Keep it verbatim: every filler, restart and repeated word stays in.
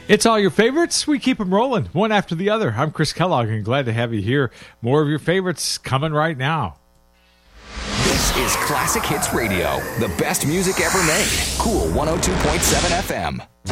It's all your favorites. We keep them rolling, one after the other. I'm Chris Kellogg, and glad to have you here. More of your favorites coming right now. This is Classic Hits Radio, the best music ever made. Cool one oh two point seven F M.